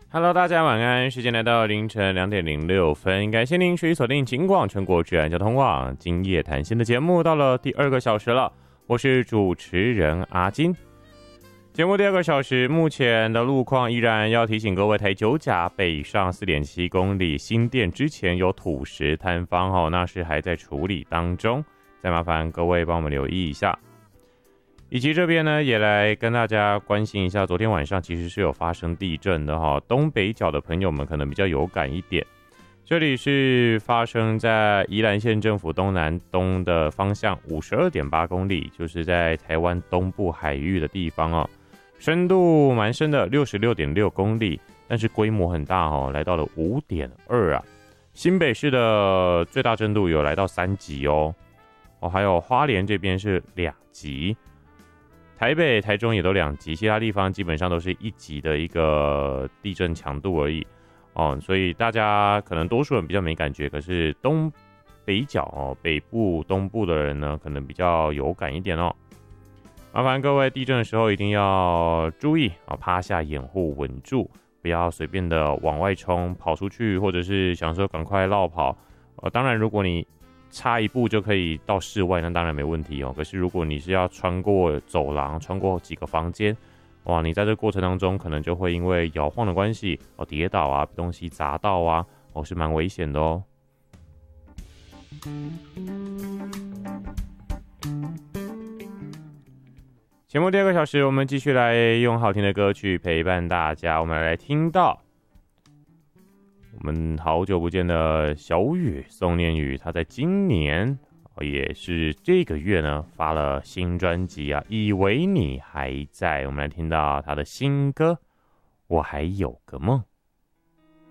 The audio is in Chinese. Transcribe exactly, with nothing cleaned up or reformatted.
Hello， 大家晚安，时间来到凌晨两点零六分，感谢您持续锁定警广全国治安交通网今夜谈心的节目，到了第二个小时了，我是主持人阿金。节目第二个小时，目前的路况依然要提醒各位，台九甲北上 四点七公里新店之前有土石坍方哦，那是还在处理当中，再麻烦各位帮我们留意一下。以及这边呢，也来跟大家关心一下，昨天晚上其实是有发生地震的哈，东北角的朋友们可能比较有感一点。这里是发生在宜兰县政府东南东的方向 五十二点八公里，就是在台湾东部海域的地方哦，深度蛮深的 六十六点六公里，但是规模很大哦，来到了 五点二 啊。新北市的最大震度有来到三级哦，哦，还有花莲这边是两级。台北、台中也都两级，其他地方基本上都是一级的一个地震强度而已哦，所以大家可能多数人比较没感觉，可是东北角哦，北部、东部的人呢，可能比较有感一点哦。麻烦各位地震的时候一定要注意啊，趴下掩护稳住，不要随便的往外冲、跑出去，或者是想说赶快绕跑。呃，当然如果你差一步就可以到室外，那当然没问题哦。可是如果你是要穿过走廊、穿过几个房间，哇，你在这个过程当中可能就会因为摇晃的关系哦跌倒啊，东西砸到啊，哦是蛮危险的哦。节目第二个小时，我们继续来用好听的歌曲陪伴大家。我们来听到我们好久不见的小雨宋念宇，他在今年也是这个月呢发了新专辑啊，以为你还在。我们来听到他的新歌《我还有个梦》。